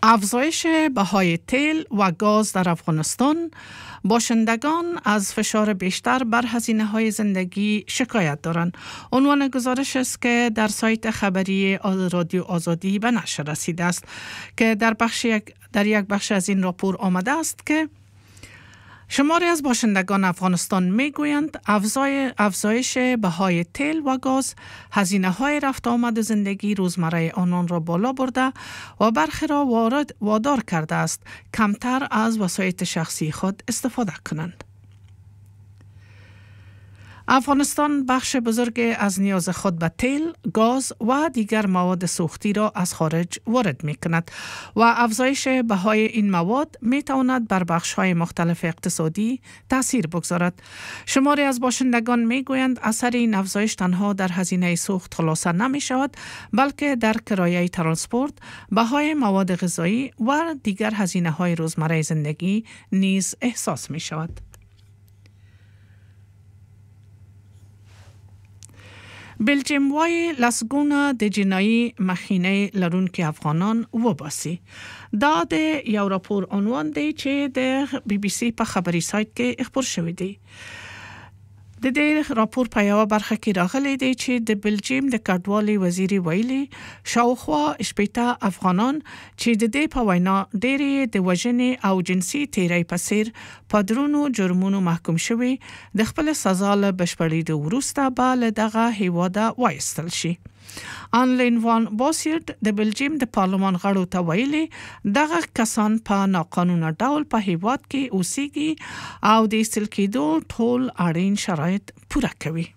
افزایش بهای تیل و گاز در افغانستان، باشندگان از فشار بیشتر بر هزینه‌های زندگی شکایت دارند. عنوان گزارش است که در سایت خبری رادیو آزادی به نشر رسیده است که در یک بخش از این راپور آمده است که شماری از باشندگان افغانستان میگویند افزایش بهای تیل و گاز هزینه‌های رفت آمد زندگی روزمره آنان را بالا برده و برخی را وادار کرده است کمتر از وسایل شخصی خود استفاده کنند. افغانستان بخش بزرگ از نیاز خود به تیل، گاز و دیگر مواد سوختی را از خارج وارد می کند و افزایش بهای این مواد می تواند بر بخش‌های مختلف اقتصادی تأثیر بگذارد. شماری از باشندگان می گویند اثر این افزایش تنها در هزینه سوخت خلاصه نمی شود، بلکه در کرایه ترانسپورت، بهای مواد غذایی و دیگر هزینه‌های روزمره زندگی نیز احساس می شود. بلجیم وای لسگونه د جنایی مخینه لرون که افغانان وباسی. دا د یو راپور عنوان دی چې د بی بی سی په خبري سایت کې خپور شوی دی. د دې راپور په یو برخه کې راغلی دی چې د بلجیم د کډوالي وزیري ویلي شاوخوا شپېته افغانان چې د دې په وینا ډېرې د وژنې او جنسي تیری په څیر په درونو جرمونو محکوم شوي د خپل سزا له بشپړېدو وروسته به له دغه هیواده وایستل شي. آنلین وان باسیرد د بلجیم د پارلمان غړو ته ویلي دغه کسان په ناقانونه ډول په هیواد کې اوسېږي او د ایستل کېدو ټول اړین شرایط پوره کوي.